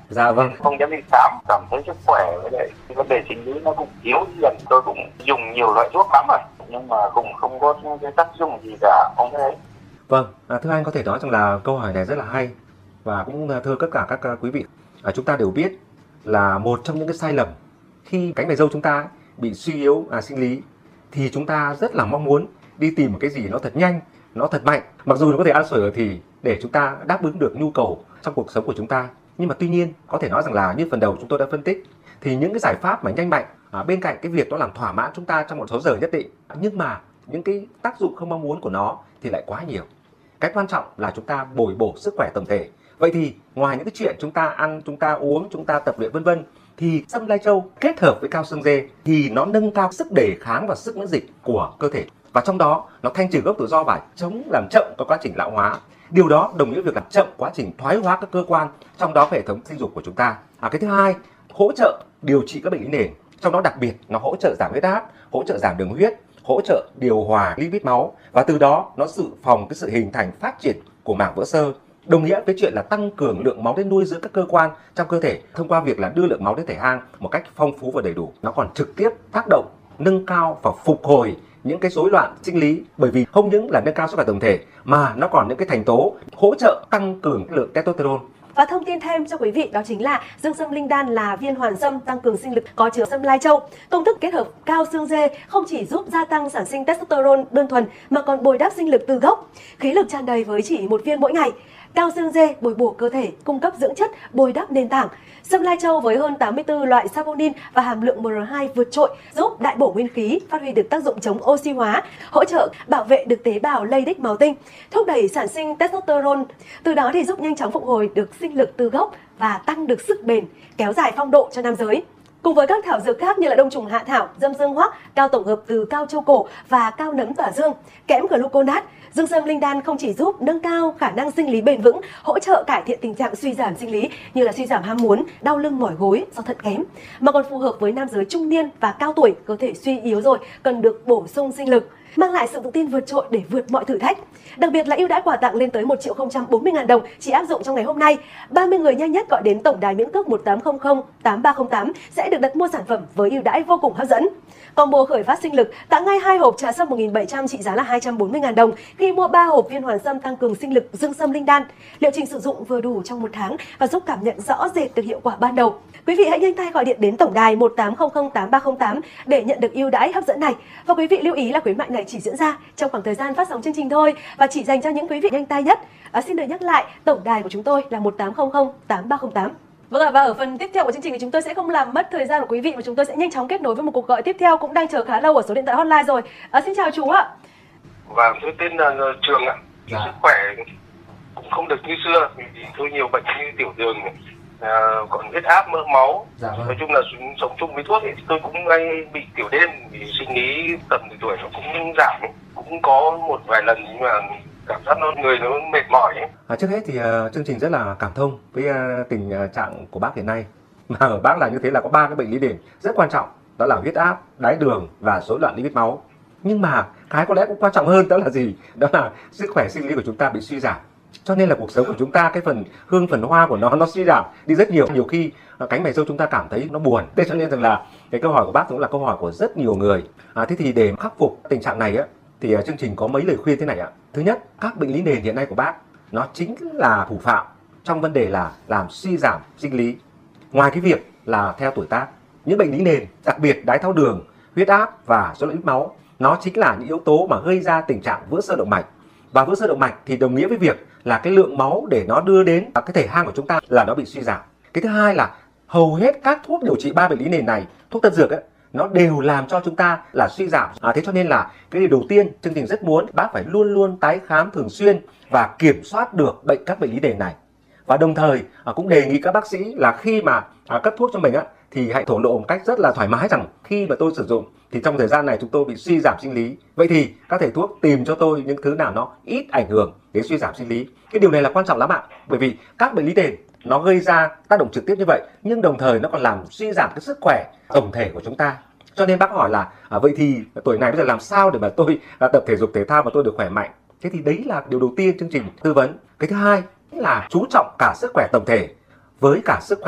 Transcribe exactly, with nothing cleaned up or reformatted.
Dạ vâng. Không dám đi khám, cảm thấy sức khỏe với lại cái vấn đề sinh lý nó cũng yếu dần. Tôi cũng dùng nhiều loại thuốc lắm rồi, nhưng mà cũng không có cái tác dụng gì cả, không thấy. Vâng, à, thưa anh, có thể nói rằng là câu hỏi này rất là hay, và cũng à, thưa tất cả các à, quý vị, à, chúng ta đều biết là một trong những cái sai lầm khi cánh mày râu chúng ta ấy, bị suy yếu à, sinh lý thì chúng ta rất là mong muốn đi tìm một cái gì nó thật nhanh, nó thật mạnh, mặc dù nó có thể ăn sổi ở thì để chúng ta đáp ứng được nhu cầu trong cuộc sống của chúng ta. Nhưng mà tuy nhiên có thể nói rằng là như phần đầu chúng tôi đã phân tích thì những cái giải pháp mà nhanh mạnh à, bên cạnh cái việc nó làm thỏa mãn chúng ta trong một số giờ nhất định, nhưng mà những cái tác dụng không mong muốn của nó thì lại quá nhiều. Cái quan trọng là chúng ta bồi bổ sức khỏe tổng thể. Vậy thì ngoài những cái chuyện chúng ta ăn, chúng ta uống, chúng ta tập luyện vân vân, thì sâm lai châu kết hợp với cao xương dê thì nó nâng cao sức đề kháng và sức miễn dịch của cơ thể, và trong đó nó thanh trừ gốc tự do và chống làm chậm các quá trình lão hóa. Điều đó đồng nghĩa việc làm chậm quá trình thoái hóa các cơ quan, trong đó hệ thống sinh dục của chúng ta. À, cái thứ hai, hỗ trợ điều trị các bệnh lý nền, trong đó đặc biệt nó hỗ trợ giảm huyết áp, hỗ trợ giảm đường huyết, hỗ trợ điều hòa lipid máu, và từ đó nó dự phòng cái sự hình thành phát triển của mảng vữa xơ, đồng nghĩa với chuyện là tăng cường lượng máu đến nuôi dưỡng các cơ quan trong cơ thể thông qua việc là đưa lượng máu đến thể hang một cách phong phú và đầy đủ. Nó còn trực tiếp tác động nâng cao và phục hồi những cái rối loạn sinh lý, bởi vì không những là nâng cao sức khỏe tổng thể mà nó còn những cái thành tố hỗ trợ tăng cường lượng testosterone. Và thông tin thêm cho quý vị đó chính là dương sâm linh đan là viên hoàn sâm tăng cường sinh lực có chứa sâm lai châu. Công thức kết hợp cao xương dê không chỉ giúp gia tăng sản sinh testosterone đơn thuần mà còn bồi đắp sinh lực từ gốc. Khí lực tràn đầy với chỉ một viên mỗi ngày. Cao xương dê bồi bổ cơ thể, cung cấp dưỡng chất, bồi đắp nền tảng. Sâm lai châu với hơn tám mươi tư loại saponin và hàm lượng em rờ hai vượt trội giúp đại bổ nguyên khí, phát huy được tác dụng chống oxy hóa, hỗ trợ bảo vệ được tế bào Leydig máu tinh, thúc đẩy sản sinh testosterone, từ đó thì giúp nhanh chóng phục hồi được sinh lực từ gốc và tăng được sức bền, kéo dài phong độ cho nam giới. Cùng với các thảo dược khác như là đông trùng hạ thảo, dâm dương hoắc, cao tổng hợp từ cao châu cổ và cao nấm tỏa dương, kẽm gluconat, dương sâm linh đan không chỉ giúp nâng cao khả năng sinh lý bền vững, hỗ trợ cải thiện tình trạng suy giảm sinh lý như là suy giảm ham muốn, đau lưng mỏi gối do thận kém, mà còn phù hợp với nam giới trung niên và cao tuổi, cơ thể suy yếu rồi, cần được bổ sung sinh lực, mang lại sự tự tin vượt trội để vượt mọi thử thách. Đặc biệt là ưu đãi quà tặng lên tới một triệu không trăm bốn mươi nghìn đồng chỉ áp dụng trong ngày hôm nay. ba mươi người nhanh nhất gọi đến tổng đài miễn cước một tám không không tám ba không tám sẽ được đặt mua sản phẩm với ưu đãi vô cùng hấp dẫn. Combo khởi phát sinh lực tặng ngay hai hộp trà sâm một nghìn bảy trăm trị giá là hai trăm bốn mươi nghìn đồng khi mua ba hộp viên hoàn sâm tăng cường sinh lực dương sâm linh đan. Liệu trình sử dụng vừa đủ trong một tháng và giúp cảm nhận rõ rệt được hiệu quả ban đầu. Quý vị hãy nhanh tay gọi điện đến tổng đài một tám không không tám ba không tám để nhận được ưu đãi hấp dẫn này. Và quý vị lưu ý là khuyến mại này chỉ diễn ra trong khoảng thời gian phát sóng chương trình thôi và chỉ dành cho những quý vị nhanh tay nhất. À, xin được nhắc lại, tổng đài của chúng tôi là một tám không không tám ba không tám. Vâng ạ, và ở phần tiếp theo của chương trình thì chúng tôi sẽ không làm mất thời gian của quý vị và chúng tôi sẽ nhanh chóng kết nối với một cuộc gọi tiếp theo cũng đang chờ khá lâu ở số điện thoại hotline rồi. À, xin chào chú ạ. Và tôi tên là Trường ạ. Dạ. Sức khỏe cũng không được như xưa, vì tôi nhiều bệnh như tiểu đường này, à, còn huyết áp, mỡ máu. Dạ vâng. Nói chung là sống chung với thuốc thì tôi cũng hay bị tiểu đêm, vì sinh lý tầm tuổi nó cũng giảm, cũng có một vài lần nhưng mà cảm giác nó người nó mệt mỏi ấy. À, trước hết thì uh, chương trình rất là cảm thông với uh, tình uh, trạng của bác hiện nay. Mà ở bác là như thế là có ba cái bệnh lý nền rất quan trọng, đó là huyết áp, đái đường và rối loạn lipid máu. Nhưng mà cái có lẽ cũng quan trọng hơn đó là gì? Đó là sức khỏe sinh lý của chúng ta bị suy giảm. Cho nên là cuộc sống của chúng ta, cái phần hương phần hoa của nó nó suy giảm đi rất nhiều. Nhiều khi uh, cánh mày râu chúng ta cảm thấy nó buồn. Thế cho nên rằng là cái câu hỏi của bác cũng là câu hỏi của rất nhiều người. À, thế thì để khắc phục tình trạng này á, thì uh, chương trình có mấy lời khuyên thế này ạ. Thứ nhất, các bệnh lý nền hiện nay của bác nó chính là thủ phạm trong vấn đề là làm suy giảm sinh lý. Ngoài cái việc là theo tuổi tác, những bệnh lý nền, đặc biệt đái tháo đường, huyết áp và rối loạn lipid máu, nó chính là những yếu tố mà gây ra tình trạng vữa xơ động mạch. Và vữa xơ động mạch thì đồng nghĩa với việc là cái lượng máu để nó đưa đến cái thể hang của chúng ta là nó bị suy giảm. Cái thứ hai là hầu hết các thuốc điều trị ba bệnh lý nền này, thuốc tân dược ấy, nó đều làm cho chúng ta là suy giảm. À, thế cho nên là cái điều đầu tiên chương trình rất muốn bác phải luôn luôn tái khám thường xuyên và kiểm soát được bệnh các bệnh lý nền này. Và đồng thời à, cũng đề nghị các bác sĩ là khi mà à, cấp thuốc cho mình á, thì hãy thổ lộ một cách rất là thoải mái rằng khi mà tôi sử dụng thì trong thời gian này chúng tôi bị suy giảm sinh lý. Vậy thì các thầy thuốc tìm cho tôi những thứ nào nó ít ảnh hưởng đến suy giảm sinh lý. Cái điều này là quan trọng lắm ạ. Bởi vì các bệnh lý nền nó gây ra tác động trực tiếp như vậy, nhưng đồng thời nó còn làm suy giảm cái sức khỏe tổng thể của chúng ta. Cho nên bác hỏi là à, vậy thì tuổi này bây giờ làm sao để mà tôi à, tập thể dục thể thao mà tôi được khỏe mạnh? Thế thì đấy là điều đầu tiên chương trình tư vấn. Cái thứ hai là chú trọng cả sức khỏe tổng thể với cả sức khỏe